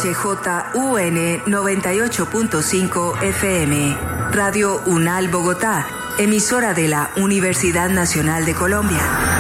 XHJUN 98.5 FM, Radio UNAL Bogotá, emisora de la Universidad Nacional de Colombia.